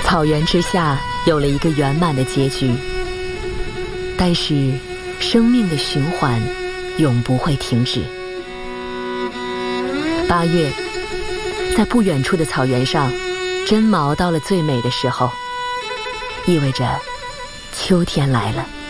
草原之下有了一个圆满的结局，但是生命的循环永不会停止。8月，在不远处的草原上，真毛到了最美的时候，意味着秋天来了。